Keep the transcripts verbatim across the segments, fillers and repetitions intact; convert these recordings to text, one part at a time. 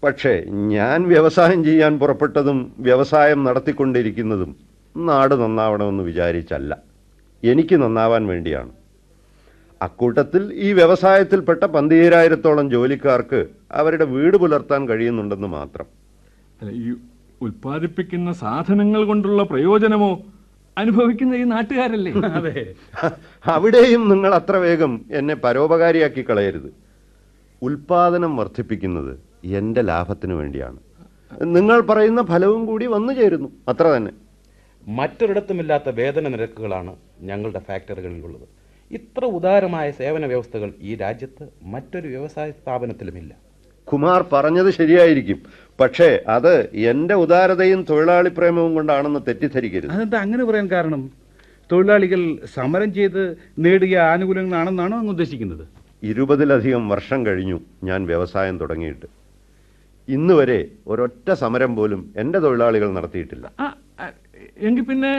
പക്ഷേ ഞാൻ വ്യവസായം ചെയ്യാൻ പുറപ്പെട്ടതും വ്യവസായം നടത്തിക്കൊണ്ടിരിക്കുന്നതും നാട് നന്നാവണമെന്ന് വിചാരിച്ചല്ല, എനിക്ക് നന്നാവാൻ വേണ്ടിയാണ്. അക്കൂട്ടത്തിൽ ഈ വ്യവസായത്തിൽപ്പെട്ട പന്തീരായിരത്തോളം ജോലിക്കാർക്ക് അവരുടെ വീട് പുലർത്താൻ കഴിയുന്നുണ്ടെന്ന് മാത്രം. ഈ ഉൽപ്പാദിപ്പിക്കുന്ന സാധനങ്ങൾ കൊണ്ടുള്ള പ്രയോജനമോ അനുഭവിക്കുന്ന ഈ നാട്ടുകാരല്ലേ? അതെ, അവിടെയും നിങ്ങൾ അത്ര വേഗം എന്നെ പരോപകാരിയാക്കി കളയരുത്. ഉൽപാദനം വർദ്ധിപ്പിക്കുന്നത് എൻ്റെ ലാഭത്തിന് വേണ്ടിയാണ്. നിങ്ങൾ പറയുന്ന ഫലവും കൂടി വന്നു ചേരുന്നു, അത്ര തന്നെ. മറ്റൊരിടത്തുമില്ലാത്ത വേതന നിരക്കുകളാണ് ഞങ്ങളുടെ ഫാക്ടറികളിലുള്ളത്. ഇത്ര ഉദാരമായ സേവന വ്യവസ്ഥകൾ ഈ രാജ്യത്ത് മറ്റൊരു വ്യവസായ സ്ഥാപനത്തിലുമില്ല. കുമാർ പറഞ്ഞത് ശരിയായിരിക്കും, പക്ഷേ അത് എൻ്റെ ഉദാരതയും തൊഴിലാളി പ്രേമവും കൊണ്ടാണെന്ന് തെറ്റിദ്ധരിക്കരുത്. അതെന്താ അങ്ങനെ പറയാൻ കാരണം? തൊഴിലാളികൾ സമരം ചെയ്ത് നേടിയ ആനുകൂല്യങ്ങളാണെന്നാണോ അങ്ങ് ഉദ്ദേശിക്കുന്നത്? ഇരുപതിലധികം വർഷം കഴിഞ്ഞു ഞാൻ വ്യവസായം തുടങ്ങിയിട്ട്. ഇന്ന് വരെ ഒരൊറ്റ സമരം പോലും എൻ്റെ തൊഴിലാളികൾ നടത്തിയിട്ടില്ല. എങ്കിൽ പിന്നെ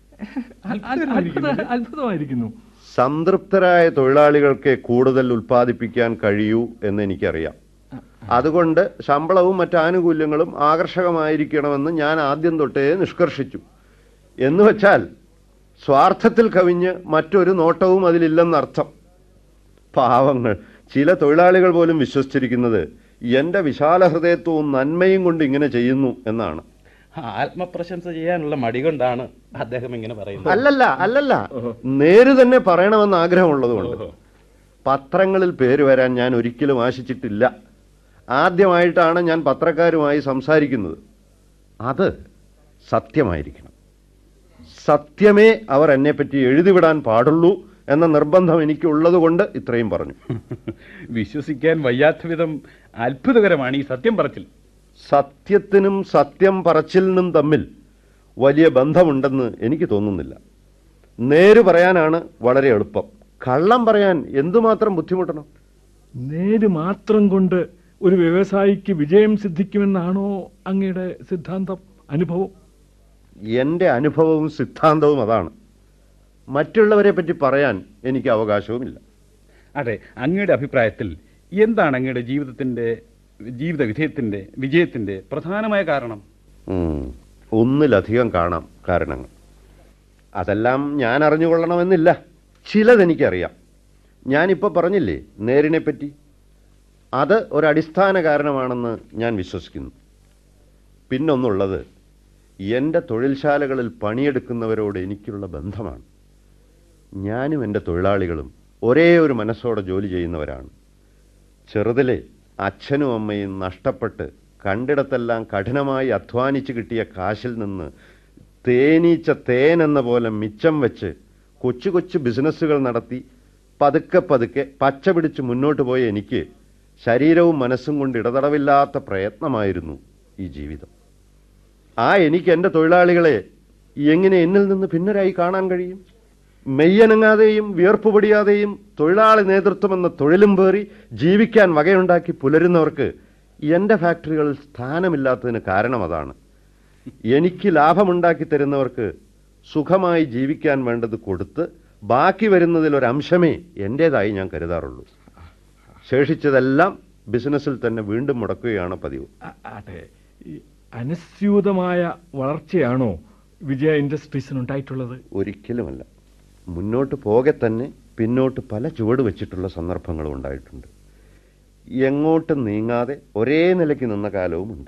അത്ഭുതമായിരിക്കുന്നു. സംതൃപ്തരായ തൊഴിലാളികൾക്ക് കൂടുതൽ ഉൽപ്പാദിപ്പിക്കാൻ കഴിയൂ എന്ന് എനിക്കറിയാം. അതുകൊണ്ട് ശമ്പളവും മറ്റ് ആനുകൂല്യങ്ങളും ആകർഷകമായിരിക്കണമെന്ന് ഞാൻ ആദ്യം തൊട്ടേ നിഷ്കർഷിച്ചു. എന്ന് വെച്ചാൽ സ്വാർത്ഥത്തിൽ കവിഞ്ഞ് മറ്റൊരു നോട്ടവും അതിലില്ലെന്നർത്ഥം. പാവങ്ങൾ, ചില തൊഴിലാളികൾ പോലും വിശ്വസിച്ചിരിക്കുന്നത് എൻ്റെ വിശാല ഹൃദയത്വവും നന്മയും കൊണ്ട് ഇങ്ങനെ ചെയ്യുന്നു എന്നാണ്. ആത്മപ്രശംസ ചെയ്യാനുള്ള മടി കൊണ്ടാണ് അദ്ദേഹം ഇങ്ങനെ പറയുന്നത്. അല്ലല്ല അല്ലല്ല നേര് തന്നെ പറയണമെന്ന് ആഗ്രഹമുള്ളതുകൊണ്ട്. പത്രങ്ങളിൽ പേര് വരാൻ ഞാൻ ഒരിക്കലും ആശിച്ചിട്ടില്ല. ആദ്യമായിട്ടാണ് ഞാൻ പത്രക്കാരുമായി സംസാരിക്കുന്നത്. അത് സത്യമായിരിക്കണം. സത്യമേ അവർ എന്നെപ്പറ്റി എഴുതിവിടാൻ പാടുള്ളൂ എന്ന നിർബന്ധം എനിക്കുള്ളത് കൊണ്ട് ഇത്രയും പറഞ്ഞു. വിശ്വസിക്കാൻ വയ്യാത്ത വിധം അത്ഭുതകരമാണ് ഈ സത്യം പറച്ചിൽ. സത്യത്തിനും സത്യം പറച്ചിലിനും തമ്മിൽ വലിയ ബന്ധമുണ്ടെന്ന് എനിക്ക് തോന്നുന്നില്ല. നേര് പറയാനാണ് വളരെ എളുപ്പം. കള്ളം പറയാൻ എന്തുമാത്രം ബുദ്ധിമുട്ടണം? നേര് മാത്രം കൊണ്ട് ഒരു വ്യവസായിക്ക് വിജയം സിദ്ധിക്കുമെന്നാണോ അങ്ങയുടെ സിദ്ധാന്തം, അനുഭവം? എൻ്റെ അനുഭവവും സിദ്ധാന്തവും അതാണ്. മറ്റുള്ളവരെ പറ്റി പറയാൻ എനിക്ക് അവകാശവുമില്ല. അതെ, അങ്ങയുടെ അഭിപ്രായത്തിൽ എന്താണ് അങ്ങയുടെ ജീവിതത്തിന്റെ ജീവിത വിജയത്തിന്റെ വിജയത്തിന്റെ പ്രധാനമായ കാരണം? ഒന്നിലധികം കാണാം കാരണങ്ങൾ. അതെല്ലാം ഞാൻ അറിഞ്ഞുകൊള്ളണമെന്നില്ല. ചിലതെനിക്കറിയാം. ഞാനിപ്പോൾ പറഞ്ഞില്ലേ നേരിനെ പറ്റി, അത് ഒരടിസ്ഥാന കാരണമാണെന്ന് ഞാൻ വിശ്വസിക്കുന്നു. പിന്നൊന്നുള്ളത് എൻ്റെ തൊഴിൽശാലകളിൽ പണിയെടുക്കുന്നവരോട് എനിക്കുള്ള ബന്ധമാണ്. ഞാനും എൻ്റെ തൊഴിലാളികളും ഒരേ ഒരു മനസ്സോടെ ജോലി ചെയ്യുന്നവരാണ്. ചെറുതിലെ അച്ഛനും അമ്മയും നഷ്ടപ്പെട്ട് കണ്ടിടത്തെല്ലാം കഠിനമായി അധ്വാനിച്ച് കിട്ടിയ കാശിൽ നിന്ന് തേനീച്ച തേൻ എന്ന പോലെ മിച്ചം വെച്ച് കൊച്ചു കൊച്ചു ബിസിനസ്സുകൾ നടത്തി പതുക്കെ പതുക്കെ പച്ച പിടിച്ച് മുന്നോട്ട് പോയ എനിക്ക് ശരീരവും മനസ്സും കൊണ്ട് ഇടതടവില്ലാത്ത പ്രയത്നമായിരുന്നു ഈ ജീവിതം. ആ എനിക്ക് എൻ്റെ തൊഴിലാളികളെ എങ്ങനെ എന്നിൽ നിന്ന് ഭിന്നരായി കാണാൻ കഴിയും? മെയ്യനങ്ങാതെയും വിയർപ്പുപൊടിയാതെയും തൊഴിലാളി നേതൃത്വമെന്ന തൊഴിലും പേറി ജീവിക്കാൻ വകയുണ്ടാക്കി പുലരുന്നവർക്ക് എൻ്റെ ഫാക്ടറികളിൽ സ്ഥാനമില്ലാത്തതിന് കാരണം അതാണ്. എനിക്ക് ലാഭമുണ്ടാക്കി തരുന്നവർക്ക് സുഖമായി ജീവിക്കാൻ വേണ്ടത് കൊടുത്ത് ബാക്കി വരുന്നതിലൊരംശമേ എൻ്റേതായി ഞാൻ കരുതാറുള്ളൂ. ശേഷിച്ചതെല്ലാം ബിസിനസ്സിൽ തന്നെ വീണ്ടും മുടക്കുകയാണ് പതിവ്. അതെ, ഈ അനുസ്യൂതമായ വളർച്ചയാണോ വിജയ ഇൻഡസ്ട്രീസിനുണ്ടായിട്ടുള്ളത്? ഒരിക്കലുമല്ല. മുന്നോട്ട് പോകെ തന്നെ പിന്നോട്ട് പല ചുവട് വെച്ചിട്ടുള്ള സന്ദർഭങ്ങളും ഉണ്ടായിട്ടുണ്ട്. എങ്ങോട്ടും നീങ്ങാതെ ഒരേ നിലയ്ക്ക് നിന്ന കാലവുമുണ്ട്.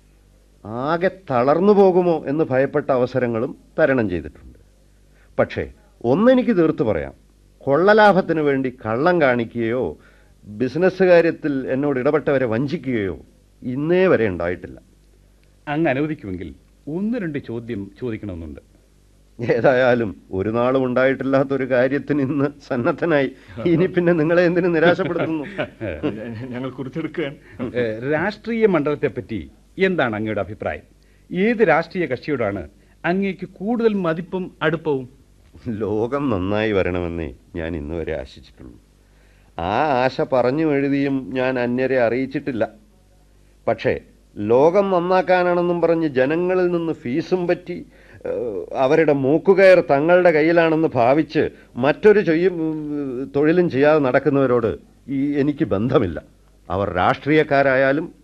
ആകെ തളർന്നു പോകുമോ എന്ന് ഭയപ്പെട്ട അവസരങ്ങളും തരണം ചെയ്തിട്ടുണ്ട്. പക്ഷേ ഒന്നെനിക്ക് തീർത്തു പറയാം, കൊള്ളലാഭത്തിന് വേണ്ടി കള്ളം കാണിക്കുകയോ ബിസിനസ് കാര്യത്തിൽ എന്നോട് ഇടപെട്ടവരെ വഞ്ചിക്കുകയോ ഇന്നേ വരെ ഉണ്ടായിട്ടില്ല. അങ്ങ് അനുവദിക്കുമെങ്കിൽ ഒന്ന് രണ്ട് ചോദ്യം ചോദിക്കണമെന്നുണ്ട്. ഏതായാലും ഒരു നാളും ഉണ്ടായിട്ടില്ലാത്തൊരു കാര്യത്തിന് ഇന്ന് സന്നദ്ധനായി. ഇനി പിന്നെ നിങ്ങളെ എന്തിനു നിരാശപ്പെടുത്തുന്നു? ഞങ്ങൾ കുറിച്ചെടുക്കാൻ. രാഷ്ട്രീയ മണ്ഡലത്തെ പറ്റി എന്താണ് അങ്ങയുടെ അഭിപ്രായം? ഏത് രാഷ്ട്രീയ കക്ഷിയോടാണ് അങ്ങേക്ക് കൂടുതൽ മതിപ്പും അടുപ്പവും? ലോകം നന്നായി വരണമെന്നേ ഞാൻ ഇന്ന് വരെ ആശിച്ചിട്ടുള്ളൂ. ആ ആശ പറഞ്ഞു എഴുതിയും ഞാൻ അന്യരെ അറിയിച്ചിട്ടില്ല. പക്ഷേ ലോകം നന്നാക്കാനാണെന്നും പറഞ്ഞ് ജനങ്ങളിൽ നിന്ന് ഫീസും പറ്റി അവരുടെ മൂക്കുകയർ തങ്ങളുടെ കയ്യിലാണെന്ന് ഭാവിച്ച് മറ്റൊരു ചെയ്യും തൊഴിലും ചെയ്യാതെ നടക്കുന്നവരോട് ഈ എനിക്ക് ബന്ധമില്ല. അവർ രാഷ്ട്രീയക്കാരായാലും